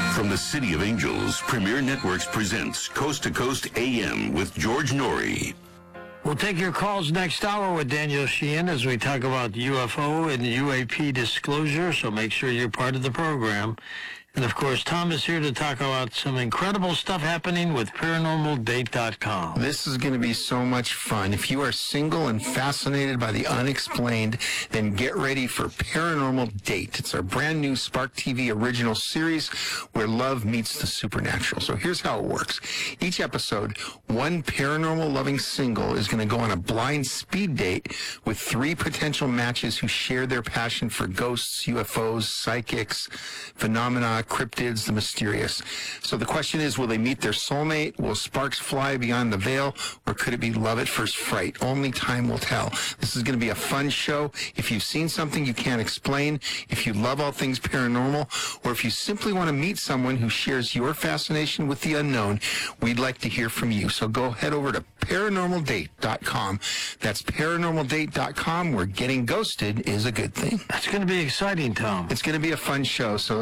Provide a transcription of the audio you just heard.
From the City of Angels, Premier Networks presents Coast to Coast AM with George Norrie. We'll take your calls next hour with Daniel Sheehan as we talk about UFO and UAP disclosure, so make sure you're part of the program. And, of course, Tom is here to talk about some incredible stuff happening with ParanormalDate.com. This is going to be so much fun. If you are single and fascinated by the unexplained, then get ready for Paranormal Date. It's our brand new Spark TV original series where love meets the supernatural. So here's how it works. Each episode, one paranormal-loving single is going to go on a blind speed date with 3 potential matches who share their passion for ghosts, UFOs, psychics, phenomena, cryptids, the mysterious. So the question is, will they meet their soulmate? Will sparks fly beyond the veil? Or could it be love at first fright? Only time will tell. This is going to be a fun show. If you've seen something you can't explain, if you love all things paranormal, or if you simply want to meet someone who shares your fascination with the unknown, we'd like to hear from you. So go head over to ParanormalDate.com. That's ParanormalDate.com, where getting ghosted is a good thing. That's going to be exciting, Tom. It's going to be a fun show. So